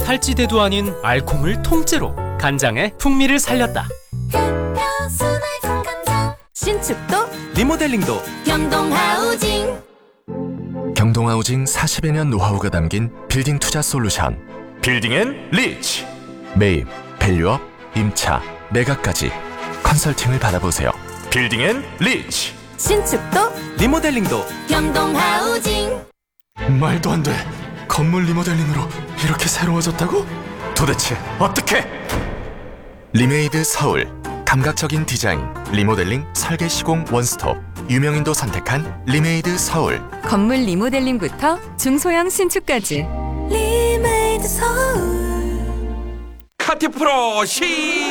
탈지대도 아닌 알콩을 통째로 간장에 풍미를 살렸다. 신축도 리모델링도 경동하우징. 경동하우징 40여 년 노하우가 담긴 빌딩 투자 솔루션. 빌딩앤리치. 매입, 밸류업, 임차, 매각까지 컨설팅을 받아보세요. 빌딩앤리치. 신축도 리모델링도 경동하우징. 말도 안 돼. 건물 리모델링으로 이렇게 새로워졌다고? 도대체 어떻게? 리메이드 서울. 감각적인 디자인, 리모델링, 설계 시공 원스톱. 유명인도 선택한 리메이드 서울. 건물 리모델링부터 중소형 신축까지. 리메이드 서울. 카티프로 시